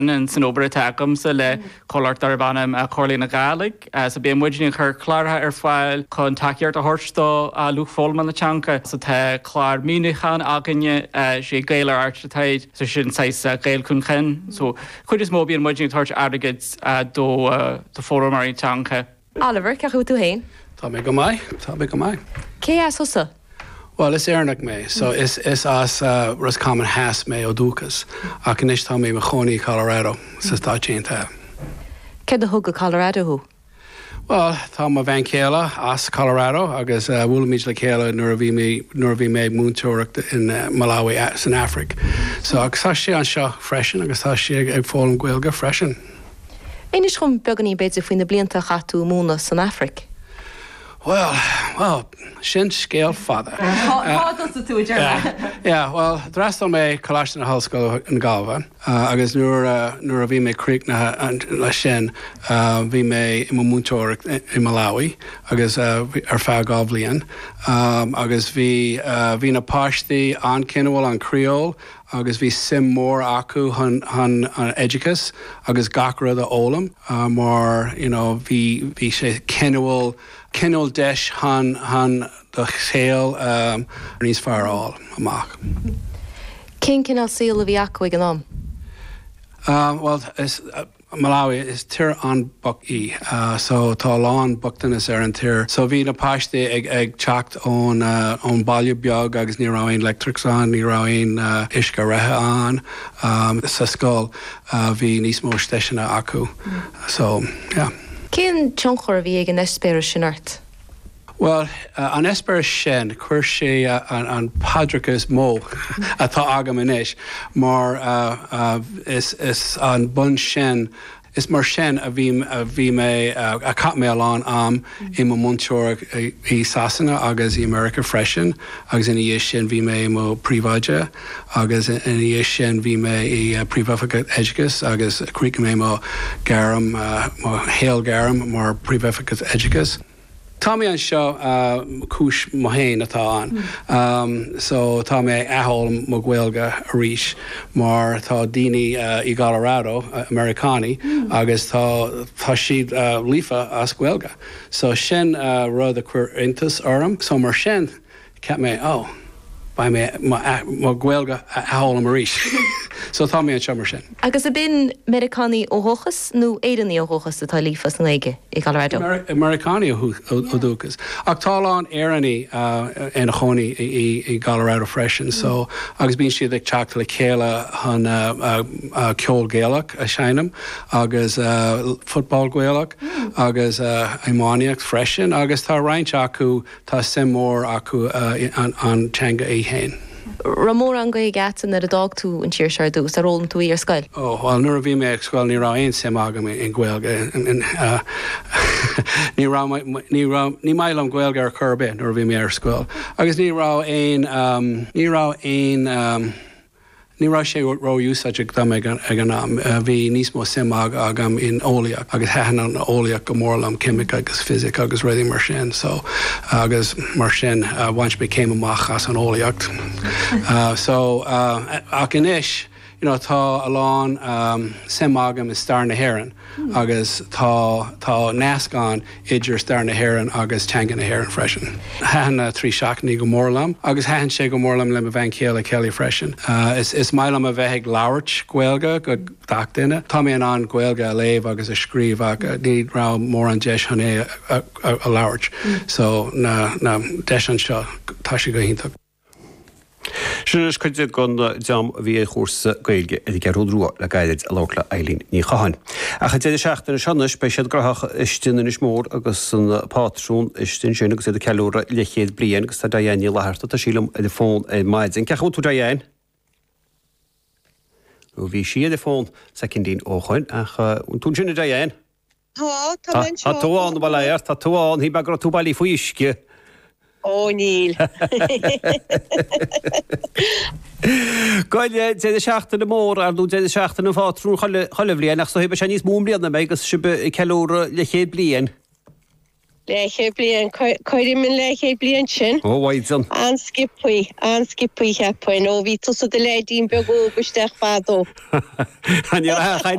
in san obair tagum sa le choir darbanam a chorlína galig sa bí muidní chur chláirtha fáil chun takeíart a thuirtó a Luke Folman na teanca sa tá chlár mínichan aganne sé gailar artitaid sa sin sais gail chun chen so chuid is mó bíon muidní thuirt agad do fórum marí teanca. Oliver, ceachú tú hain? Tá mé go mai. Cé as hosa? Well, is éarnach mé, so is as Roscommon has mé ó dúchas ach inis tá mé choní Colorado sa stáitínta. Cé a thug Colorado hu? Well, tá má bhain céile as Colorado agus bhfuil míid le céile nuair a bhí mé múntóireacht in Malawi san Afric. So agus tá sé an seo freisin agus tá sé ag fáil an Gaeilge freisin. Éinis chun beganí beidir faoin na blianta chatú múna san Afric? Well, sin scéal fada. Well, drastal mé choláiste na hallscoil an Galvan, agus nuair a bhí mé críicnathe le sin bhí mé i múntóireacht i Malawi, agus ar feadh gá bliain, agus bhí na páistí an cinehil an Creole, agus bhí sim mór acu han Edicus, agus gacra a ólam, mar bhí sé cinehil deis han do chéal níos fearráil amach. Cén cinál síl a bhí acu ag an am? Well, Malawi is tir an buc so tá lán buchtain is ar an tir. So bhí na páistí ag teacht ón bailú beag agus ní raibh electrics an, ní raibh isca rathe an sa scoil bhí níos mó steiseanna acu. So, yeah. Cén tionchar a bhí ag an espéir sinart? Well, an espéir sin chuir sé an padrachas mó atá agam inis, mar is an bun sin is mar sin a bhí mé a cap mé an am I mo múntóireacht I Sasanna agus I America freisin, agus in dhéis sin bhí mé mo príomhaide, agus in dhéis sin bhí mé I príomhaifeacha Edicus, agus críocha mé mo garam, mo héal garam mar príomhaifeacha Edicus. Tá an seo cúis mohéin atá an. So tá mé athol mo Gaeilge a ríis, mar tá daoine I Colorado, Americani, agus tá siad lífa as Gaeilge. So sin rud a chuir intas orm, so mar sin ceap mé, ba mé mo Gaeilge athol am a ríis. So tá mé an seo mar sin. Agus a bin Americani ó thuchas nó éidirní ó thuchas atá lífas an aige I Colorado? Americani ó dúchas. Ach tá lán éireanní ina choní I Colorado freisin, so agus bíonn siad ag teacht le céile chun ceol Gaelach a seinam, agus football Gaelach, agus imániacht freisin, agus tá roinnt acu tá sim mór acu an teanga I héin. Ramór an gaí gatan ar a dag tú an tíir seir dús a rólam tú I ar scoil? Well, nuair a bhí mé ag scoil ní rá aon sim agam in Gaeilge. Ní mail an Gaeilge ar churbé nuair a bhí mé ar scoil. Agus ní rá sé róúsaide dam ag an am. Bhí níos mó sim agam in óliaach, agus hean an óliaach go mórlam cimic agus physic agus ruí mar sin. So agus mar sin bhaint mé céim amach as an óliacht. So ach inis, tá a lán sim agam is star na Héireann, agus tá nascán idir star na Héireann agus teanga na Héireann freisin. Hean trí seachnaí go mórlam, agus hean sé go mórlam le a bhain céile Kelly freisin. Is mailam a bheith ag labhairt Gaeilge go dacht duine. Tá mé an Gaeilge a léamh agus a scríomh ach ní rá mór an deis chun é a labhairt. So na deis an seo tá sé go hinntaach. Sin is chuide gan deam bhí chósa Gaeilge I gearúdrú le gaiid a lála Eileen ní chaáin. A chu déidir seachtain sena spéisiad grathach istíine is mór agus an pátrún istín sin agus ceúra le chéad blian agus tá dahéine leharta tá sílam I fón maidin. Ceachú tú dahéin? Bhí siad fón sa cindín óchain ach tún sinna dahéin? Tá túáin bhléir, tá túáin hí begra tú bailí faoi isce. Níl. Gaile dé seachtain na mór ar dú dé seachtain na fátrún choileh blian ach so hebh sé níos mún blianana me agus sibe ceúra le chéad blian. Leiche blian, coidim yn leiche blian sin. Ó bhaidsan. Anskipui hepain, ó ví tusa de leidín begó besteach fadó. An